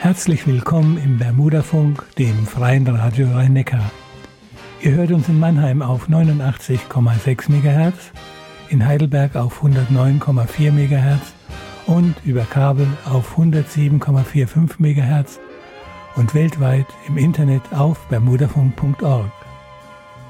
Herzlich willkommen im Bermudafunk, dem freien Radio Rhein-Neckar. Ihr hört uns in Mannheim auf 89,6 MHz, in Heidelberg auf 109,4 MHz und über Kabel auf 107,45 MHz und weltweit im Internet auf bermudafunk.org.